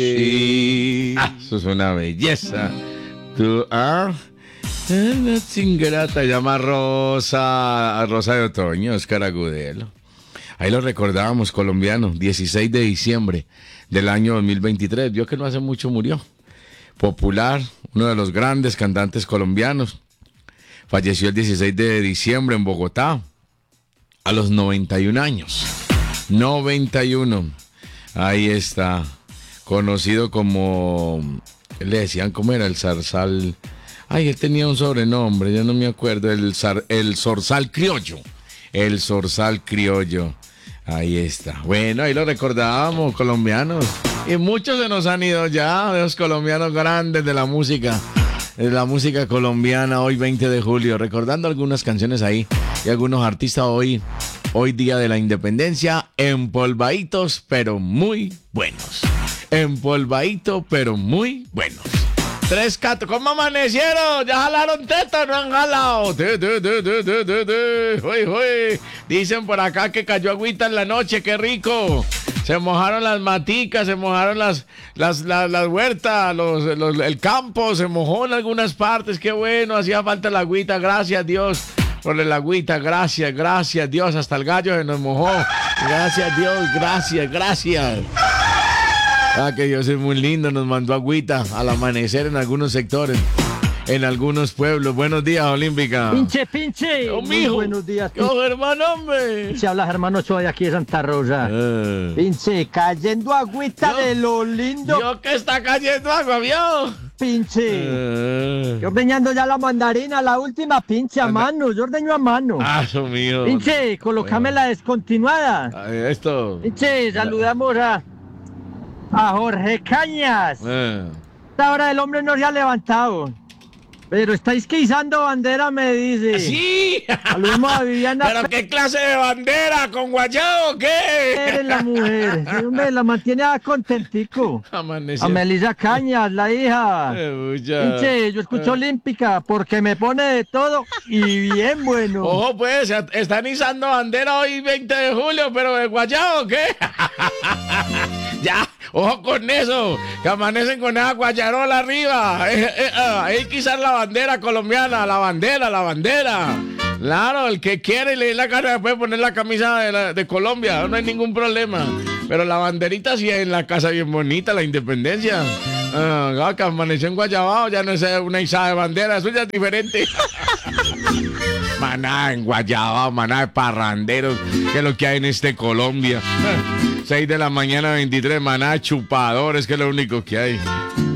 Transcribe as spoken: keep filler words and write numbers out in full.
Sí. Ah, eso es una belleza. Tú, ah, la chingrata llama Rosa, Rosa de Otoño, Oscar Agudelo. Ahí lo recordábamos, colombiano, dieciséis de diciembre del año dos mil veintitrés. Vio que no hace mucho murió. Popular, uno de los grandes cantantes colombianos. Falleció el dieciséis de diciembre en Bogotá, a los noventa y un años. noventa y uno. Ahí está. Conocido como... Le decían cómo era el zarzal. Ay, él tenía un sobrenombre, yo no me acuerdo. El, zar, el zorzal criollo. El zorzal criollo. Ahí está. Bueno, ahí lo recordábamos, colombianos. Y muchos se nos han ido ya, de los colombianos grandes de la música. De la música colombiana, hoy veinte de julio. Recordando algunas canciones ahí. Y algunos artistas hoy. Hoy día de la independencia. Empolvaditos, pero muy buenos. Empolvadito, pero muy buenos. Tres catos. ¿Cómo amanecieron? ¿Ya jalaron teta o no han jalado? Te, te, te, te, te, te, te. Uy, uy. Dicen por acá que cayó agüita en la noche. ¡Qué rico! Se mojaron las maticas, se mojaron las, las, las, las huertas, los, los, el campo, se mojó en algunas partes. ¡Qué bueno! Hacía falta la agüita. Gracias, Dios, por el agüita. Gracias, gracias, Dios. Hasta el gallo se nos mojó. Gracias, Dios. Gracias, gracias. Ah, que Dios es muy lindo, nos mandó agüita al amanecer en algunos sectores, en algunos pueblos. Buenos días, Olímpica. Pinche, pinche. Oh, mijo. Buenos días. Oh, hermano, hombre. Se habla Germano Ochoa de aquí de Santa Rosa. Uh. Pinche, cayendo agüita Yo, de lo lindo. Yo que está cayendo agua, ¿vio? Pinche. Uh. Yo ordeñando ya la mandarina, la última, pinche, a Anda. mano. Yo ordeño a mano. Ah, eso mío. Pinche, colocame Uh. la descontinuada. Ay, esto. Pinche, saludamos a, a Jorge Cañas. Uh. Esta hora el hombre no se ha levantado. Pero estáis que izando bandera, me dice. ¡Sí! Saludemos a Viviana. ¿Pero qué clase de bandera? ¿Con guayabo o qué? Eres la mujer. Sí, hombre, la mantiene contentico. Amaneció. A Melissa Cañas, la hija. Eh, mucha- Pinche, yo escucho Eh. Olímpica porque me pone de todo y bien bueno. Ojo, pues, están izando bandera hoy veinte de julio, pero ¿de guayabo o qué? Ya, ojo con eso, que amanecen con esa guayarola arriba. Eh, eh, ah, hay que izar la bandera colombiana, la bandera, la bandera. Claro, el que quiere y le dé la cara puede poner la camisa de, la- de Colombia, no hay ningún problema. Pero la banderita sí en la casa bien bonita, la independencia. Ah, que amaneció en Guayabao, ya no es una izada de bandera, eso ya es diferente. Maná en Guayabao, maná de parranderos, que es lo que hay en este Colombia. seis de la mañana, veintitrés, maná de chupadores, que es lo único que hay.